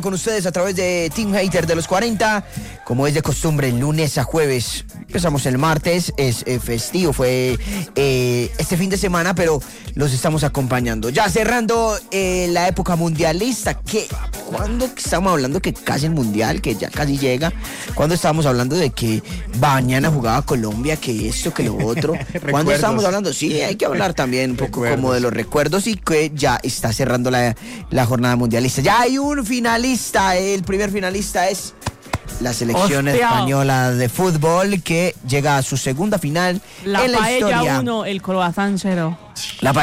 Con ustedes a través de Team Hater de los 40, como es de costumbre, lunes a jueves. Empezamos el martes, es festivo, fue este fin de semana, pero los estamos acompañando. Ya cerrando la época mundialista, ¿cuándo estamos hablando que casi el mundial, que ya casi llega? ¿Cuándo estábamos hablando de que mañana jugaba Colombia, que esto, que lo otro? ¿Cuándo estábamos hablando? Sí, hay que hablar también un poco como de los recuerdos y que ya está cerrando la jornada mundialista. Ya hay un finalista, el primer finalista es la selección española de fútbol que llega a su segunda final en la historia. La paella 1, el croissant 0. La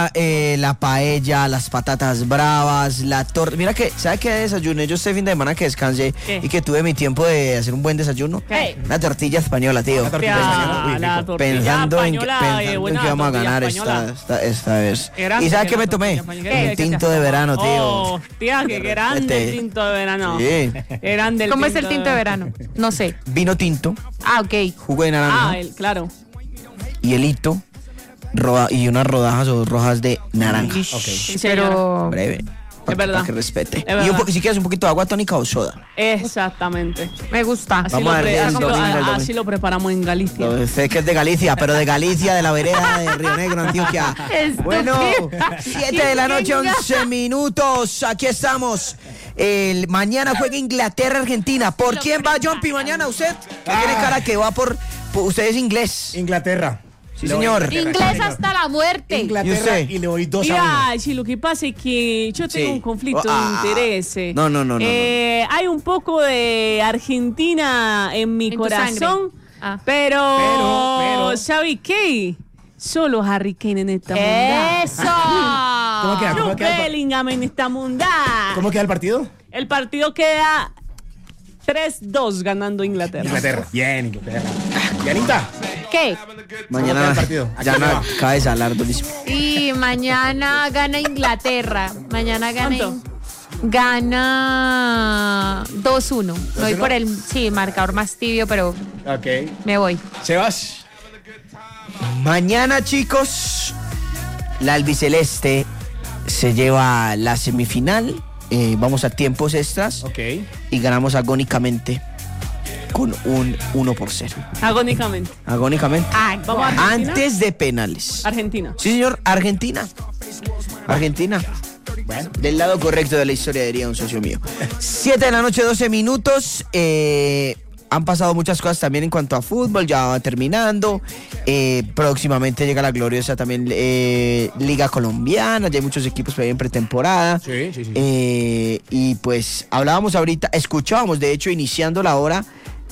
paella, las patatas bravas, la torta. Mira que, ¿sabe qué desayuné yo este fin de semana que descansé y que tuve mi tiempo de hacer un buen desayuno? Una tortilla española, tío. La tortilla pensando en que íbamos a ganar esta vez. ¿Y sabes qué me tomé? Un tinto de verano, tío. Hostia, qué grande el tinto de verano. Sí. ¿Cómo es el tinto de verano? No sé. Vino tinto. Ah, ok. Jugo de naranja. Claro. Hielito. Y unas rodajas o rojas de naranja. Sí, pero breve. Es verdad. Que respete. Y si quieres un poquito de agua tónica o soda. Exactamente. Me gusta. Así lo preparamos en Galicia. Sé que es de Galicia, pero de Galicia, de la vereda de Río Negro, Antioquia. Bueno, 7 de la noche, 11 minutos. Aquí estamos. Mañana juega Inglaterra-Argentina. ¿Por quién va, Jumpy, mañana usted? Que tiene cara que va por usted es inglés. Inglaterra. Sí, señor. Inglés hasta la muerte. Inglaterra y le doy 2-1. Mira, si lo que pasa es que yo tengo un conflicto de intereses. No. Hay un poco de Argentina en mi corazón, pero ¿sabes qué? Solo Harry Kane en esta mundial. ¡Eso! ¿Cómo queda? Jude Bellingham en esta mundial. ¿Cómo queda el partido? El partido queda 3-2 ganando Inglaterra. Bien, Inglaterra. ¿Yanita? ¿Qué? Mañana ya no cabe salar durísimo. Y mañana gana Inglaterra. Mañana gana 2-1. Me voy por el marcador más tibio, pero me voy. Sebas. Mañana, chicos, la albiceleste se lleva la semifinal. Vamos a tiempos extras y ganamos agónicamente con un 1-0. Agónicamente. Vamos a antes de penales. Argentina. Sí, señor, Argentina. Bueno, del lado correcto de la historia, diría un socio mío. 7 de la noche, 12 minutos. Han pasado muchas cosas también en cuanto a fútbol, ya va terminando. Próximamente llega la gloriosa también Liga Colombiana, ya hay muchos equipos que hay en pretemporada. Sí. Y pues escuchábamos, de hecho, iniciando la hora,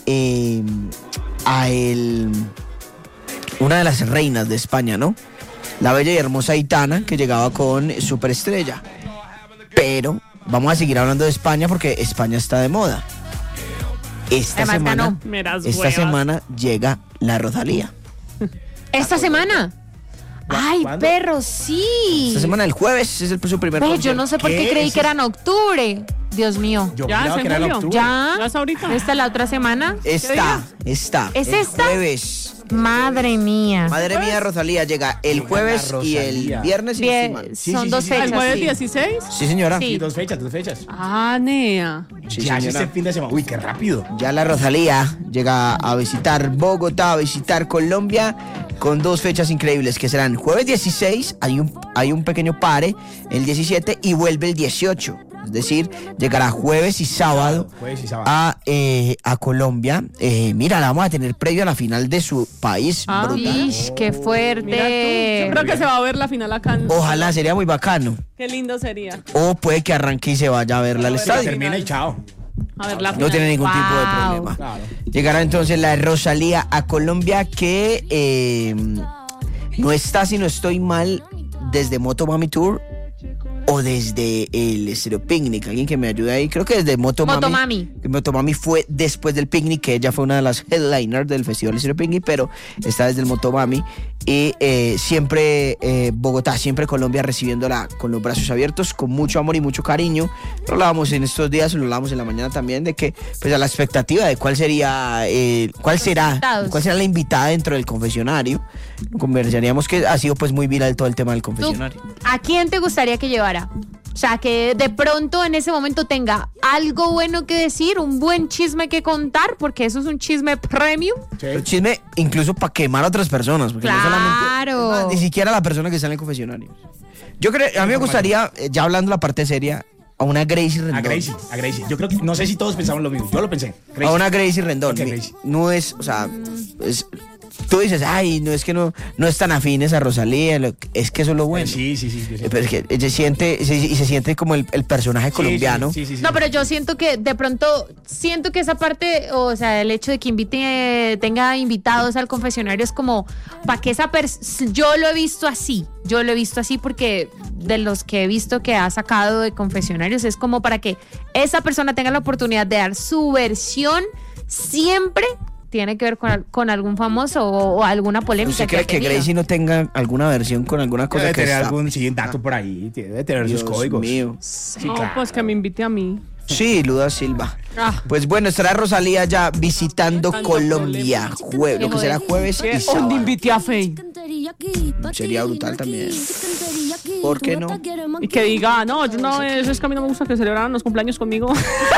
una de las reinas de España, ¿no? La bella y hermosa Aitana, que llegaba con Superestrella. Pero vamos a seguir hablando de España porque España está de moda. Esta semana llega la Rosalía. ¿Esta semana? Ay, ¿Cuándo? perro, sí. Esta semana, el jueves, es su primer concierto. Yo no sé por qué creí que era en octubre. Dios mío. Ya es en julio. ¿Ya? ¿Ya es ahorita? ¿Esta es la otra semana? Esta. ¿Es el esta? Jueves. Madre mía. Madre mía, Rosalía llega el jueves y el viernes. Son 2 fechas. ¿El jueves 16? Sí, señora. Sí. 2 fechas. Ah, nea. Sí, ya señora. este fin de semana. Uy, qué rápido. Ya la Rosalía llega a visitar Bogotá, a visitar Colombia con 2 fechas increíbles que serán jueves 16, hay un pequeño pare, el 17 y vuelve el 18. Es decir, llegará jueves y sábado a Colombia. Mira, la vamos a tener previo a la final de su país. Brutal. ¡Qué fuerte! Mira tú, yo creo que se va a ver la final acá. Ojalá, sería muy bacano. Qué lindo sería. O puede que arranque y se vaya a verla al estadio. Termina y chao. A ver, la No tiene ningún tipo de problema. Claro. Llegará entonces la Rosalía a Colombia, que no está, si no estoy mal, desde Motomami Tour o desde el Estéreo Picnic. Alguien que me ayude ahí. Creo que desde Motomami. Motomami fue después del Picnic, que ella fue una de las headliners del Festival Estéreo Picnic, pero está desde el Motomami. Y siempre Bogotá, siempre Colombia recibiéndola con los brazos abiertos, con mucho amor y mucho cariño. Lo hablábamos en estos días, lo hablábamos en la mañana también, de que pues a la expectativa de cuál será la invitada dentro del confesionario. Conversaríamos que ha sido pues muy viral todo el tema del confesionario. ¿A quién te gustaría que llevara? O sea, que de pronto en ese momento tenga algo bueno que decir, un buen chisme que contar, porque eso es un chisme premium. Sí. Un chisme incluso para quemar a otras personas. Porque claro. No solamente, ni siquiera la persona que está en el confesionario. Yo creo, a mí me gustaría, ya hablando la parte seria, a una Gracie Rendón. A Gracie. Yo creo que, no sé si todos pensamos lo mismo. Yo lo pensé. Gracie. A una Gracie Rendón. Okay, Gracie. No es, o sea, tú dices, ay, no es que no es tan afines a Rosalía, es que eso es lo bueno. Sí. Pero es que se siente como el personaje colombiano. Sí. No, pero yo siento que de pronto, esa parte, o sea, el hecho de que tenga invitados al confesionario es como, para que esa persona, yo lo he visto así porque de los que he visto que ha sacado de confesionarios es como para que esa persona tenga la oportunidad de dar su versión. Siempre tiene que ver con algún famoso o alguna polémica. ¿Usted cree que Gracie no tenga alguna versión con alguna cosa debe que tener está? algún dato por ahí, debe tener Dios sus códigos. Mío. Sí, no, claro. Pues que me invite a mí. Sí, Luda Silva. Pues bueno, estará Rosalía ya visitando Colombia. Lo que será jueves y sábado. ¿Dónde invité a Faye? Sería brutal también. ¿Por qué no? Y que diga, no, yo no, eso es que a mí no me gusta que celebraran los cumpleaños conmigo.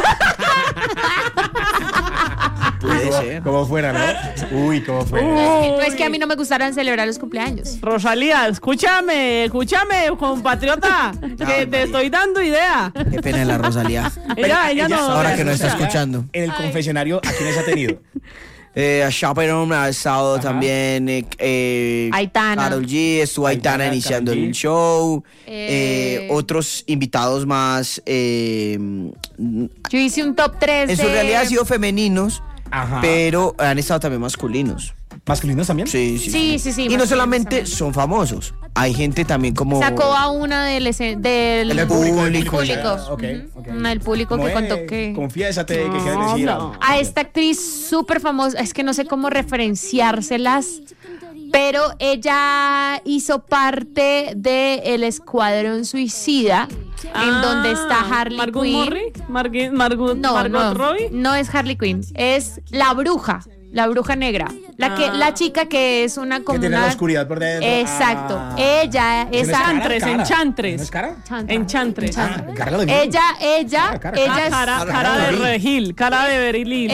Puede ser. Como fuera, ¿no? Uy, como fuera. No es que a mí no me gustaran celebrar los cumpleaños. Rosalía, escúchame, compatriota, que te estoy dando idea. Qué pena la Rosalía. Ella no. Ahora que no está escuchando. En el confesionario, ¿a quiénes ha tenido? A Chaperón ha estado también Aitana. Karol G, estuvo Aitana iniciando el show. Otros invitados más. Yo hice un top 3. En su realidad han sido femeninos, pero han estado también masculinos. ¿Masculinos también? Sí. Y no solamente son famosos, hay gente también como... Sacó a una del público. Okay. Una del público que contó que... Confiésate, que quieres decir. No. A esta actriz súper famosa, es que no sé cómo referenciárselas, pero ella hizo parte de El Escuadrón Suicida, en donde está Harley Quinn. Margot Robbie. No es Harley Quinn, es la bruja negra. La chica que es una que tiene la oscuridad por dentro. Exacto. Ella es Enchantress. Enchantress. Ella es cara de Regil, cara de Beryl Hill.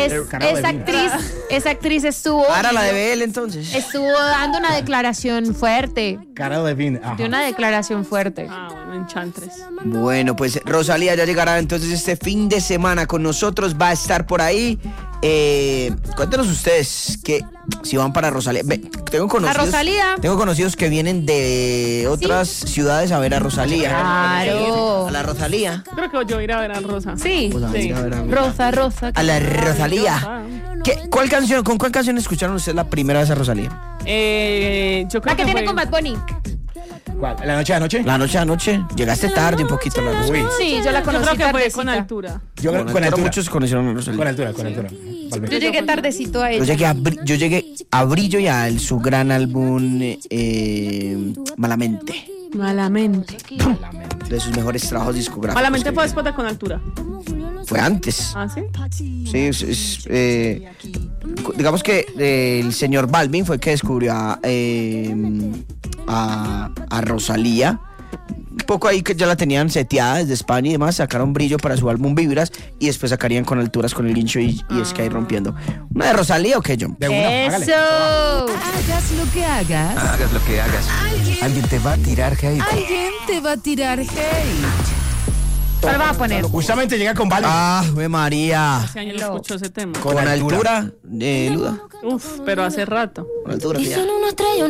Esa actriz estuvo. Ahora la de BL entonces. Estuvo dando una declaración fuerte. Cara de Vin. De una declaración fuerte. Bueno, Enchantress. Bueno, pues Rosalía ya llegará entonces este fin de semana con nosotros, va a estar por ahí. Cuéntenos ustedes que si van para Rosalía. Tengo conocidos que vienen de otras ciudades a ver a Rosalía. Claro. A la Rosalía. Creo que yo iré a ver a Rosa. Sí. Pues Rosa. A la Rosalía. ¿Con cuál canción escucharon ustedes la primera vez a Rosalía? Yo creo la que tiene con Bad Bunny. ¿Cuál? ¿La noche de anoche? La noche de anoche. Llegaste tarde un poquito la Rosalía. Sí, yo la conocí. Yo creo que fue con altura. Yo creo con altura. Muchos conocieron a Rosalía. Con altura. Yo llegué tardecito a ella. Yo llegué a Brillo y a su gran álbum Malamente. De sus mejores trabajos discográficos. Malamente fue después de Con Altura. Fue antes. ¿Ah, sí? Sí, digamos que el señor Balvin fue el que descubrió a Rosalía. Un poco ahí que ya la tenían seteada desde España y demás, sacaron Brillo para su álbum Vibras y después sacarían Con Alturas con el Guincho y Sky rompiendo. ¿Una de Rosalía o qué, John? De una, ¡Eso! Hagas lo que hagas. Hagas lo que hagas. Alguien te va a tirar hate. Alguien te va a tirar hate. ¿Cuál vas a poner? Justamente llega con Balvin. ¡Ah, María! Hace años lo escuchó ese tema. Con altura, Luda. Uf, pero hace rato. Con altura, ya.